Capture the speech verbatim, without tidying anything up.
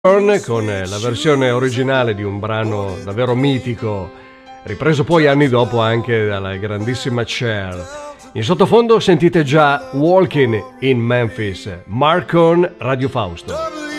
con la versione originale di un brano davvero mitico, ripreso poi anni dopo anche dalla grandissima Cher. In sottofondo sentite già Walking in Memphis, Mark on Radio Fausto.